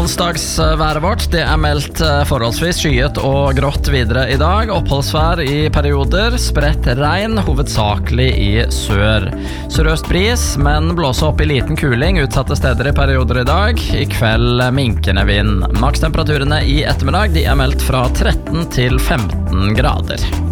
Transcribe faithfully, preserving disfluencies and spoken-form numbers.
onsdagsværet vårt. Det er meldt forholdsvis skyet og grått videre i dag. Oppholdsvær i perioder, spredt regn, hovedsakelig i sør. Sørøst bris, men blåser opp i liten kuling utsatte steder i perioder i dag. I kveld minkende vind. Makstemperaturene i ettermiddag de er meldt fra tretten til femten grader.